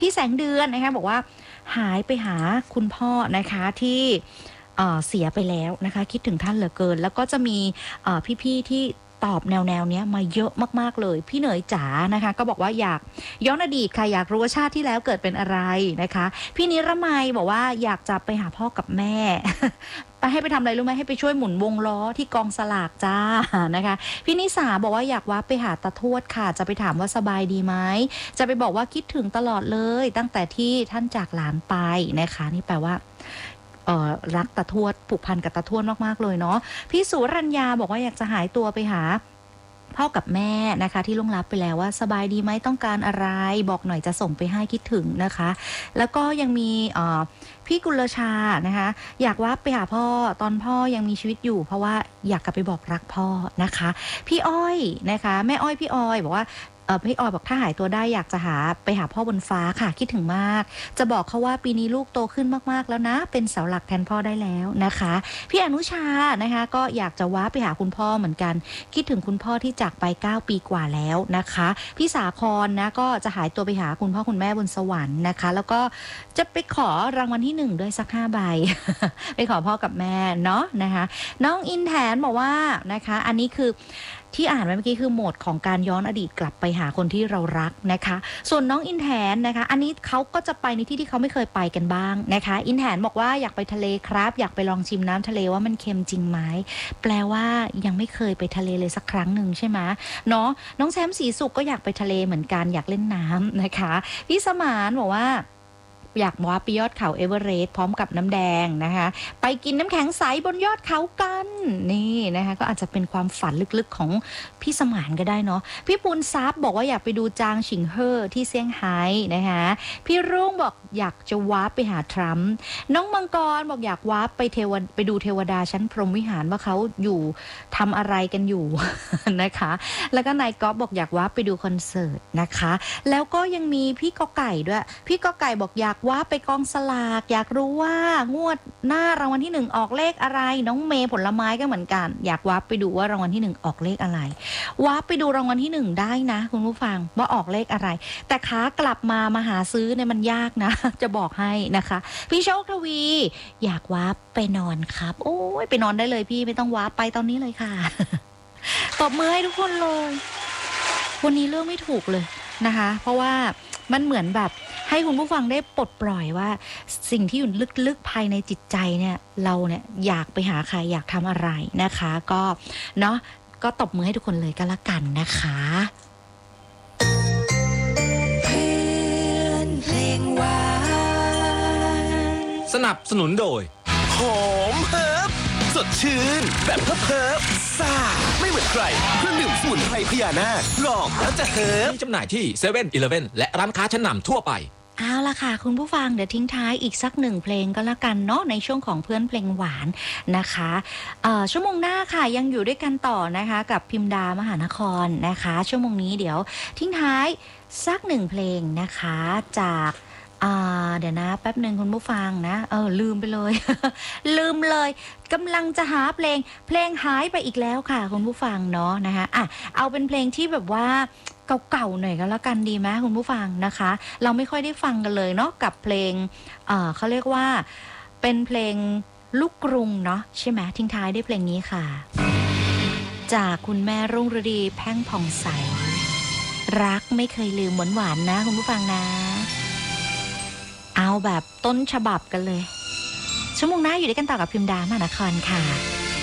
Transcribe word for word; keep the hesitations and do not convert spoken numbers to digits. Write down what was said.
พี่แสงเดือนนะคะบอกว่าหายไปหาคุณพ่อนะคะที่เอ่อเสียไปแล้วนะคะคิดถึงท่านเหลือเกินแล้วก็จะมีเอ่อพี่ๆที่ตอบแนวๆเนี้ยมาเยอะมากๆเลยพี่เหนยจ๋านะคะก็บอกว่าอยากย้อนอดีตค่ะอยากรู้ว่าชาติที่แล้วเกิดเป็นอะไรนะคะพี่นิรมัยบอกว่าอยากจะไปหาพ่อกับแม่ ไปให้ไปทำอะไรรู้ไหมให้ไปช่วยหมุนวงล้อที่กองสลากจ้านะคะพี่นิสาบอกว่าอยากว่าไปหาตาทวดค่ะจะไปถามว่าสบายดีไหมจะไปบอกว่าคิดถึงตลอดเลยตั้งแต่ที่ท่านจากหลานไปนะคะนี่แปลว่าเอ่อรักตาทวดผูกพันกับตาทวดมากๆเลยเนาะพี่สุรัญญาบอกว่าอยากจะหายตัวไปหาพ่อกับแม่นะคะที่ล่วงลับไปแล้วว่าสบายดีไหมต้องการอะไรบอกหน่อยจะส่งไปให้คิดถึงนะคะแล้วก็ยังมีเอ่อพี่กุลชานะคะอยากว่าไปหาพ่อตอนพ่อยังมีชีวิตอยู่เพราะว่าอยากกลับไปบอกรักพ่อนะคะพี่อ้อยนะคะแม่อ้อยพี่อ้อยบอกว่าเออพี่ออยบอกถ้าหายตัวได้อยากจะหาไปหาพ่อบนฟ้าค่ะคิดถึงมากจะบอกเขาว่าปีนี้ลูกโตขึ้นมากๆแล้วนะเป็นเสาหลักแทนพ่อได้แล้วนะคะพี่อนุชานะคะก็อยากจะว้าไปหาคุณพ่อเหมือนกันคิดถึงคุณพ่อที่จากไปเก้าปีกว่าแล้วนะคะพี่สาครนะก็จะหายตัวไปหาคุณพ่อคุณแม่บนสวรรค์นะคะแล้วก็จะไปขอรางวัลที่หนึ่งด้วยสักห้าใบ ไปขอพ่อกับแม่เนาะนะคะน้องอินแทนบอกว่านะคะอันนี้คือที่อ่านไว้เมื่อกี้คือโหมดของการย้อนอดีตกลับไปหาคนที่เรารักนะคะส่วนน้องอินแทนนะคะอันนี้เขาก็จะไปในที่ที่เขาไม่เคยไปกันบ้างนะคะอินแทนบอกว่าอยากไปทะเลครับอยากไปลองชิมน้ำทะเลว่ามันเค็มจริงไหมแปลว่ายังไม่เคยไปทะเลเลยสักครั้งหนึ่งใช่ไหมเนาะน้องแซมสีสุขก็อยากไปทะเลเหมือนกันอยากเล่นน้ำนะคะพี่สมานบอกว่าอยากว่าไปยอดเขาเอเวอเรสต์พร้อมกับน้ำแดงนะคะไปกินน้ำแข็งใสบนยอดเขากันนี่นะคะก็อาจจะเป็นความฝันลึกๆของพี่สมานก็ได้เนาะพี่ปูนซับบอกว่าอยากไปดูจางฉิงเฮ่อที่เซี่ยงไฮ้นะคะพี่รุ่งบอกอยากจะวาร์ปไปหาทรัมป์น้องมังกรบอกอยากวาร์ปไปเทวไปดูเทวดาชั้นพรหมวิหารว่าเขาอยู่ทำอะไรกันอยู่ นะคะแล้วก็นายก๊อฟบอกอยากวาร์ปไปดูคอนเสิร์ตนะคะแล้วก็ยังมีพี่กอไก่ด้วยพี่กอไก่บอกอยากว่าไปกองสลากอยากรู้ว่างวดหน้ารางวัลที่หนึ่งออกเลขอะไรน้องเมย์ผลไม้ก็เหมือนกันอยากว่าไปดูว่ารางวัลที่หนึ่งออกเลขอะไรว่าไปดูรางวัลที่หนึ่งได้นะคุณผู้ฟังว่าออกเลขอะไรแต่ขากลับมามาหาซื้อเนี่ยมันยากนะ จะบอกให้นะคะพี่โชคทวีอยากว่าไปนอนครับโอ้ยไปนอนได้เลยพี่ไม่ต้องว่าไปตอนนี้เลยค่ะ ตบมือให้ทุกคนเลยวันนี้เรื่องไม่ถูกเลยนะคะเพราะว่ามันเหมือนแบบให้คุณผู้ฟังได้ปลดปล่อยว่าสิ่งที่อยู่ลึกๆภายในจิตใจเนี่ยเราเนี่ยอยากไปหาใครอยากทำอะไรนะคะก็เนาะก็ตบมือให้ทุกคนเลยก็แล้วกันนะคะเพื่อนเพลงหวานสนับสนุนโดยหอมเฮิร์บสดชื่นแบบเฮิร์บเฮิร์บซ่าไม่เหมือนใครเครื่องดื่มสมุนไพรพญานาคลองแล้วจะเฮิร์บมีจำหน่ายที่เซเว่นอีเลฟเว่นและร้านค้าชั้นนำทั่วไปเอาล่ะค่ะคุณผู้ฟังเดี๋ยวทิ้งท้ายอีกสักหนึ่งเพลงก็แล้วกันเนาะในช่วงของเพื่อนเพลงหวานนะคะชั่วโมงหน้าค่ะยังอยู่ด้วยกันต่อนะคะกับพิมดามหานครนะคะชั่วโมงนี้เดี๋ยวทิ้งท้ายสักหนึ่งเพลงนะคะจากเดี๋ยวนะแป๊บหนึ่งคุณผู้ฟังนะเออลืมไปเลย ลืมเลยกำลังจะหาเพลงเพลงหายไปอีกแล้วค่ะคุณผู้ฟังเนาะนะคะอ่ะเอาเป็นเพลงที่แบบว่าเก่าๆหน่อยก็แล้วกันดีไหมคุณผู้ฟังนะคะเราไม่ค่อยได้ฟังกันเลยเนาะกับเพลงเอ่อเขาเรียกว่าเป็นเพลงลูกกรุงเนาะใช่ไหมทิ้งท้ายด้วยเพลงนี้ค่ะจากคุณแม่รุ่งฤดีแพ่งผ่องใสรักไม่เคยลืมหวานๆนะคุณผู้ฟังนะเอาแบบต้นฉบับกันเลยชั่วโมงหน้าอยู่ด้วยกันต่อกับพิมดามหานครค่ะ